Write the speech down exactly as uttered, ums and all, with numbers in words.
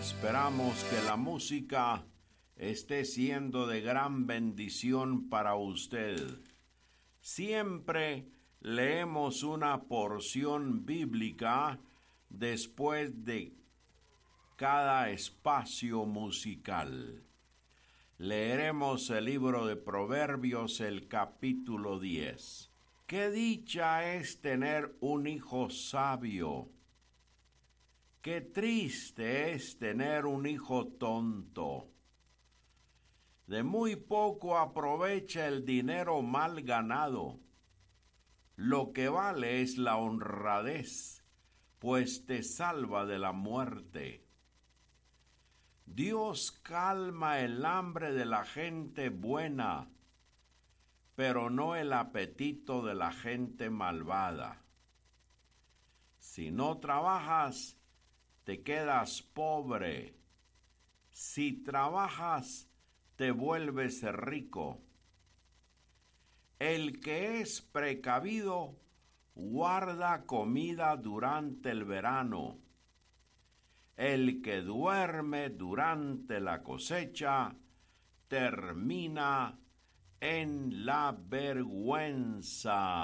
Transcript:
Esperamos que la música esté siendo de gran bendición para usted. Siempre leemos una porción bíblica después de cada espacio musical. Leeremos el libro de Proverbios, el capítulo diez. ¡Qué dicha es tener un hijo sabio! ¡Qué triste es tener un hijo tonto! De muy poco aprovecha el dinero mal ganado. Lo que vale es la honradez, pues te salva de la muerte. Dios calma el hambre de la gente buena, pero no el apetito de la gente malvada. Si no trabajas, te quedas pobre. Si trabajas, te vuelves rico. El que es precavido guarda comida durante el verano. El que duerme durante la cosecha termina en la vergüenza.